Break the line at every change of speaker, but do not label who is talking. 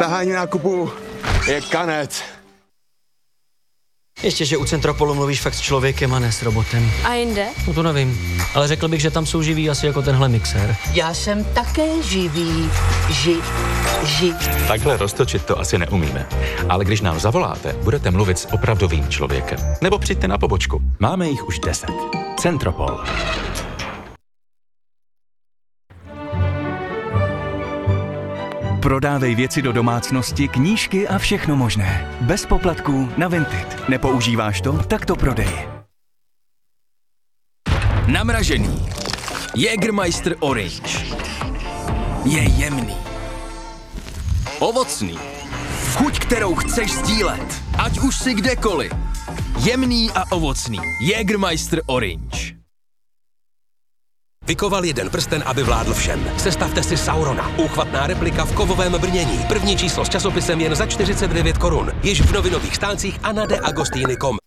Tahání nákupu je kanec.
Ještě, že u Centropolu mluvíš fakt s člověkem a ne s robotem.
A jinde?
No to nevím, ale řekl bych, že tam jsou živí asi jako tenhle mixér.
Já jsem také živý.
Takhle roztočit to asi neumíme. Ale když nám zavoláte, budete mluvit s opravdovým člověkem. Nebo přijďte na pobočku. Máme jich už 10. Centropol.
Prodávej věci do domácnosti, knížky a všechno možné. Bez poplatků na Vinted. Nepoužíváš to? Tak to prodej.
Namražený. Jägermeister Orange. Je jemný. Ovocný. Chuť, kterou chceš sdílet. Ať už si kdekoliv. Jemný a ovocný. Jägermeister Orange.
Vykoval jeden prsten, aby vládl všem. Sestavte si Saurona. Úchvatná replika v kovovém brnění. První číslo s časopisem jen za 49 korun. Již v novinových stáncích a na deagostiny.com.